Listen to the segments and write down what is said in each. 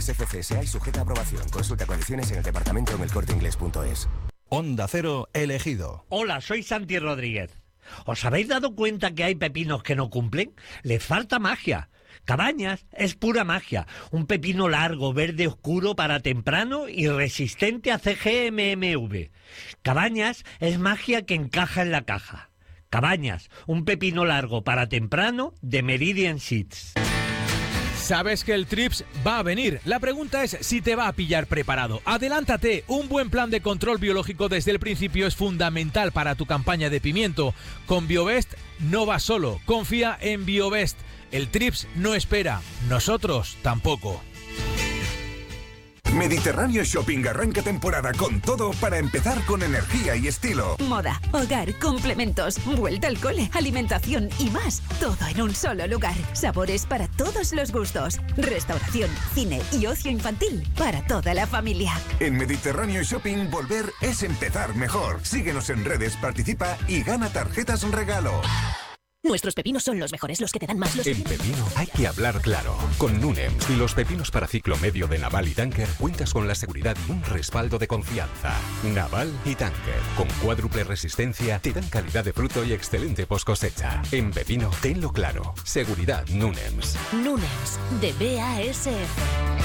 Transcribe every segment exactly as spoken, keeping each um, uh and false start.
S F C S A y sujeta a aprobación. Consulta condiciones en el departamento o en el corte inglés punto es. Onda Cero elegido. Hola, soy Santi Rodríguez. ¿Os habéis dado cuenta que hay pepinos que no cumplen? Les falta magia. Cabañas es pura magia. Un pepino largo, verde oscuro para temprano y resistente a C G M M V. Cabañas es magia que encaja en la caja. Cabañas, un pepino largo para temprano de Meridian Seeds. Sabes que el Trips va a venir. La pregunta es si te va a pillar preparado. Adelántate. Un buen plan de control biológico desde el principio es fundamental para tu campaña de pimiento. Con Biovest no vas solo. Confía en Biovest. El Trips no espera. Nosotros tampoco. Mediterráneo Shopping arranca temporada con todo para empezar con energía y estilo. Moda, hogar, complementos, vuelta al cole, alimentación y más. Todo en un solo lugar. Sabores para todos los gustos. Restauración, cine y ocio infantil para toda la familia. En Mediterráneo Shopping volver es empezar mejor. Síguenos en redes, participa y gana tarjetas regalo. Nuestros pepinos son los mejores, los que te dan más. Los en Pepino hay que hablar claro. Con Nunems y los pepinos para ciclo medio de Naval y Tanker cuentas con la seguridad y un respaldo de confianza. Naval y Tanker, con cuádruple resistencia, te dan calidad de fruto y excelente post cosecha. En Pepino, tenlo claro. Seguridad Nunems. Nunems, de B A S F.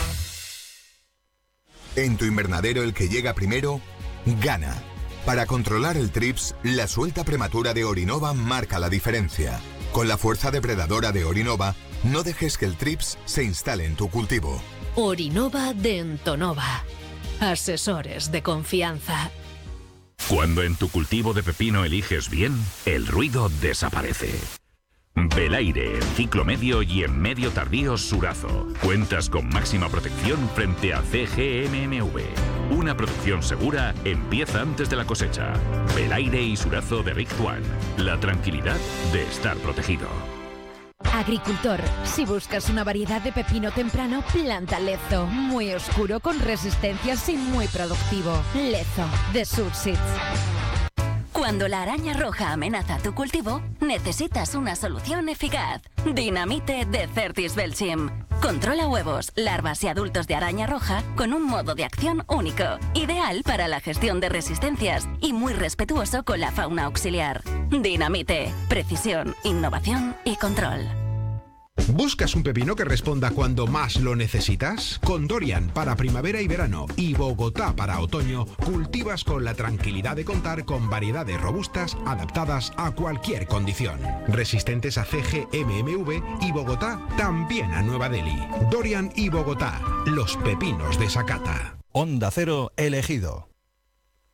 En tu invernadero el que llega primero, gana. Para controlar el Trips, la suelta prematura de Orinova marca la diferencia. Con la fuerza depredadora de Orinova, no dejes que el Trips se instale en tu cultivo. Orinova de Entonova. Asesores de confianza. Cuando en tu cultivo de pepino eliges bien, el ruido desaparece. Belaire, en ciclo medio y en medio tardío Surazo. Cuentas con máxima protección frente a C G M M V. Una producción segura empieza antes de la cosecha. Belaire y Surazo de Rick One. La tranquilidad de estar protegido. Agricultor, si buscas una variedad de pepino temprano, planta Lezo. Muy oscuro, con resistencias y muy productivo. Lezo, de Surseeds. Cuando la araña roja amenaza tu cultivo, necesitas una solución eficaz. Dinamite de Certis Belchim. Controla huevos, larvas y adultos de araña roja con un modo de acción único, ideal para la gestión de resistencias y muy respetuoso con la fauna auxiliar. Dinamite, precisión, innovación y control. ¿Buscas un pepino que responda cuando más lo necesitas? Con Dorian para primavera y verano y Bogotá para otoño, cultivas con la tranquilidad de contar con variedades robustas adaptadas a cualquier condición. Resistentes a C G M M V y Bogotá también a Nueva Delhi. Dorian y Bogotá, los pepinos de Sakata. Onda Cero elegido.